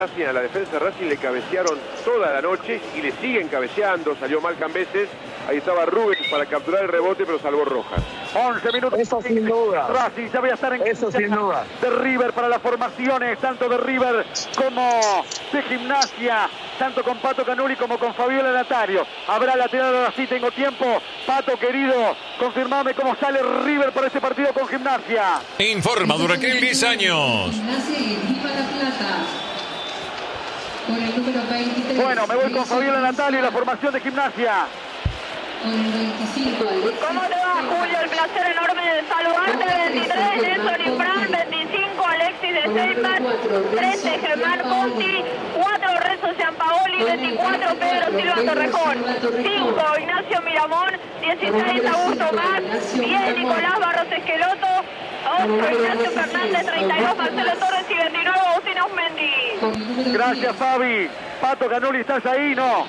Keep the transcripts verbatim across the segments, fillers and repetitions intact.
Racing, a la defensa de Racing le cabecearon toda la noche y le siguen cabeceando, salió mal Cambeses, ahí estaba Rubens para capturar el rebote, pero salvó Rojas. once minutos. Eso sin duda. Racing ya voy a estar en Eso sin duda. de River para las formaciones, tanto de River como de Gimnasia, tanto con Pato Canuli como con Fabiola Natario. Habrá lateral ahora sí, tengo tiempo. Pato querido, confirmame cómo sale River para este partido con Gimnasia. Informa Duraquel, diez años. Gimnasia y Viva la Plata. Con el número veintitrés. Bueno, me voy con Fabiola Natario y la formación de Gimnasia. Con el veinticinco. ¿Cómo te va, Julio? El placer enorme de saludarte. veintitrés, Nelson Infran. veinticinco, Alexis de Seyman. trece, Germán Conti. cuatro, Renzo Giampaoli. veinticuatro, Pedro Silva Torrejón. cinco, Ignacio Miramón. dieciséis, Augusto Más. diez, Nicolás Barros Esqueloto. ocho, Ignacio Fernández. treinta y dos, Marcelo Torres. Y veintinueve, Agustín Ausmendi. Gracias, Fabi. Pato Canuli, ¿estás ahí? No.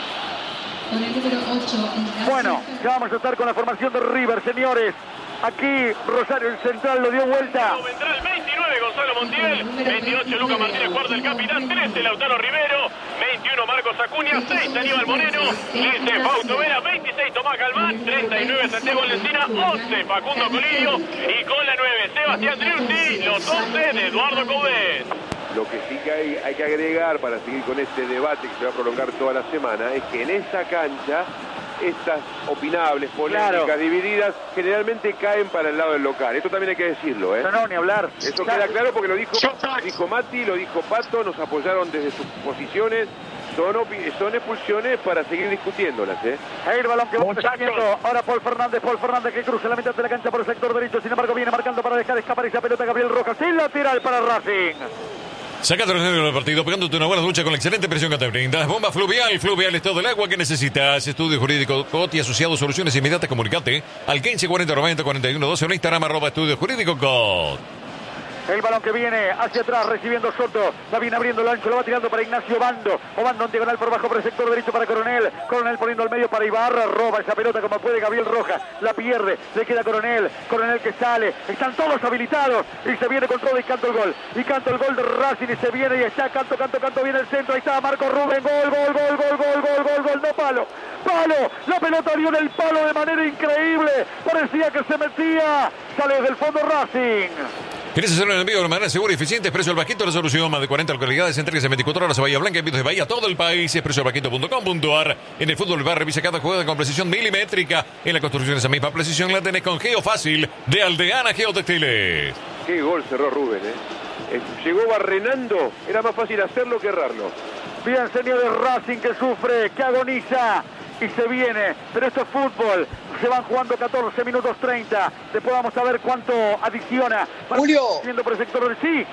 Con el número ocho. Bueno, ya vamos a estar con la formación de River, señores. Aquí Rosario, el central, lo dio vuelta. Vendrá el veintinueve, Gonzalo Montiel. veintiocho, Lucas Martínez Cuarta, el capitán. trece, Lautaro Rivero. veintiuno, Marcos Acuña. seis, Aníbal Moreno. quince, Fausto Vera. veintiséis, Tomás Galván. treinta y nueve, Santiago Lencina. once, Facundo Colidio. Y con la nueve, Sebastián Driussi. Los once de Eduardo Coudet. Lo que sí que hay, hay que agregar para seguir con este debate que se va a prolongar toda la semana es que en esa cancha estas opinables, polémicas, Claro. divididas, generalmente caen para el lado del local. Esto también hay que decirlo, ¿eh? No, no, ni hablar. Eso queda claro porque lo dijo, dijo Mati, lo dijo Pato, nos apoyaron desde sus posiciones. Son, son expulsiones para seguir discutiéndolas, ¿eh? Ahí el balón que va saliendo. Ahora Paul Fernández, Paul Fernández que cruza la mitad de la cancha por el sector derecho. Sin embargo, viene marcando para dejar escapar esa pelota Gabriel Rojas. Sin lateral para Racing. Saca el del partido, pegándote una buena ducha con la excelente presión que te brinda. Bomba Fluvial, Fluvial es todo el agua que necesitas. Estudio Jurídico C O T y asociados, soluciones inmediatas. Comunicate al quince cuarenta noventa cuarenta y uno doce en Instagram, arroba Estudio Jurídico C O T. El balón que viene hacia atrás, recibiendo Soto. La viene abriendo el ancho, lo va tirando para Ignacio Bando. Obando en diagonal por bajo por el sector derecho para Coronel. Coronel poniendo al medio para Ibarra. Roba esa pelota como puede Gabriel Rojas. La pierde, le queda Coronel. Coronel que sale. Están todos habilitados. Y se viene con todo y canto el gol. Y canto el gol de Racing y se viene y está. Canto, canto, canto. Viene el centro. Ahí está Marco Rubén. Gol, gol, gol, gol, gol, gol, gol, gol. No palo. Palo. La pelota dio en el palo de manera increíble. Parecía que se metía. Sale desde el fondo Racing. ¿Quieres hacer un envío de manera segura y eficiente? Expreso el Vaquito, resolución, más de cuarenta localidades, entregas en veinticuatro horas a Bahía Blanca, envíos de Bahía, todo el país. expreso el vaquito punto com punto a r. En el fútbol bar revisa cada jugada con precisión milimétrica. En la construcción esa misma precisión la tenés con Geo Fácil de Aldeana Geotextiles. Qué gol cerró Rubén, ¿eh? Llegó barrenando, era más fácil hacerlo que errarlo. Bien, señores, Racing que sufre, que agoniza y se viene, pero esto es fútbol. Se van jugando catorce minutos treinta. Después vamos a ver cuánto adiciona. Julio. Viendo por el sector del sí.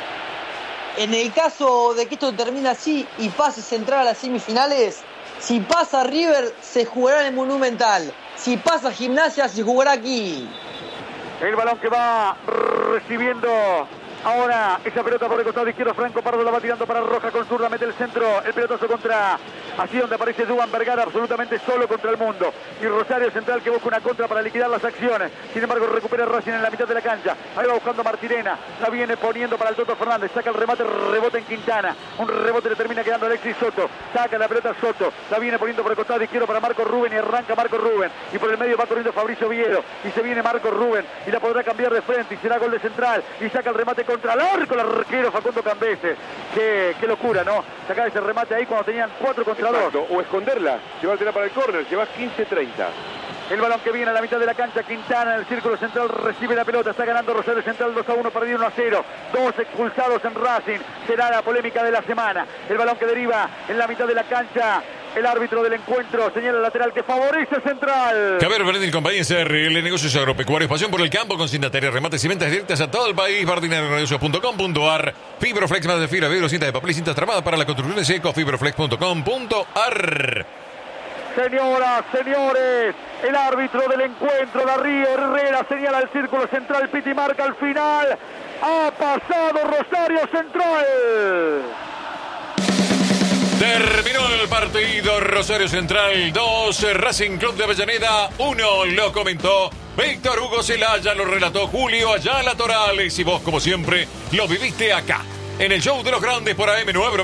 En el caso de que esto termine así y pase Central a las semifinales, si pasa River se jugará en el Monumental. Si pasa Gimnasia se jugará aquí. El balón que va recibiendo ahora esa pelota por el costado izquierdo. Franco Pardo la va tirando para Roja con zurda, mete el centro, el pelotazo contra, así donde aparece Duban Vergara, absolutamente solo contra el mundo. Y Rosario Central que busca una contra para liquidar las acciones. Sin embargo recupera Racing en la mitad de la cancha. Ahí va buscando Martirena, la viene poniendo para el Toto Fernández, saca el remate, rebote en Quintana. Un rebote le termina quedando Alexis Soto, saca la pelota Soto, la viene poniendo por el costado izquierdo para Marco Rubén y arranca Marco Rubén. Y por el medio va corriendo Fabricio Viedo y se viene Marco Rubén y la podrá cambiar de frente y será gol de Central y saca el remate contra el arco el arquero Facundo Cambeses. Qué, qué locura, ¿no? Sacar ese remate ahí cuando tenían cuatro contra Exacto. dos. O esconderla, llevártela para el córner, llevas quince treinta. El balón que viene a la mitad de la cancha, Quintana en el círculo central recibe la pelota, está ganando Rosario Central dos a uno, perdido uno a cero, dos expulsados en Racing, será la polémica de la semana. El balón que deriva en la mitad de la cancha, el árbitro del encuentro señala el lateral que favorece Central. Javier Bernil, compañía C R L, negocios agropecuarios, pasión por el campo, consignataria, remates y ventas directas a todo el país, bardinarios punto com punto a r. Fibroflex, más de fibra, vidrio, cinta de papel y cintas tramadas para la construcción de seco, fibroflex punto com punto a r. Señoras, señores, el árbitro del encuentro, Darío Herrera, señala el círculo central, Piti marca al final. Ha pasado Rosario Central. Terminó el partido. Rosario Central dos, Racing Club de Avellaneda uno. Lo comentó Víctor Hugo Celaya, lo relató Julio Ayala Torales y vos, como siempre, lo viviste acá en el show de los grandes por A M nueve.